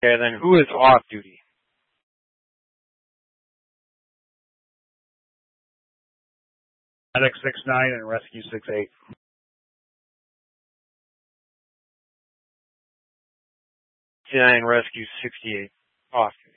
Okay, then who is off duty? Medic 6-9 and Rescue 6-8. 69 Rescue 68. Off duty.